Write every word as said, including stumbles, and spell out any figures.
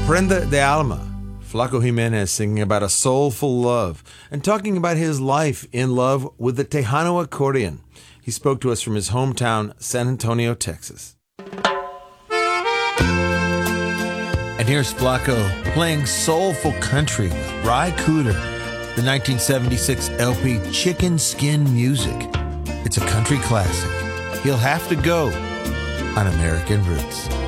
Prenda de Alma, Flaco Jimenez singing about a soulful love and talking about his life in love with the Tejano accordion. He spoke to us from his hometown, San Antonio, Texas. And here's Flaco playing soulful country with Ry Cooder, the nineteen seventy-six L P Chicken Skin Music. It's a country classic. He'll have to go on American Roots.